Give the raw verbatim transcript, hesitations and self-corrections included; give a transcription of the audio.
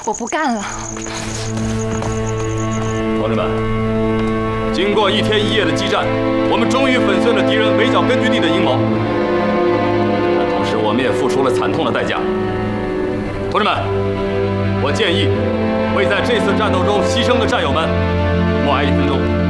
我不干了。 同志们，经过一天一夜的激战，我们终于粉碎了敌人围剿根据地的阴谋，但同时我们也付出了惨痛的代价。同志们，我建议为在这次战斗中牺牲的战友们默哀一分钟。